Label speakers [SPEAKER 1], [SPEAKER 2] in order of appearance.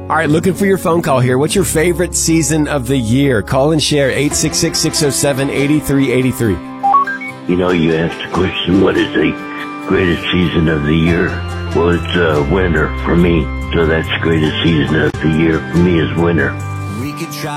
[SPEAKER 1] All right, looking for your phone call here. What's your favorite season of the year? Call and share 866-607-8383.
[SPEAKER 2] You know, you asked the question, what is the greatest season of the year? Well, it's winter for me. So that's the greatest season of the year for me is winter.
[SPEAKER 3] We could try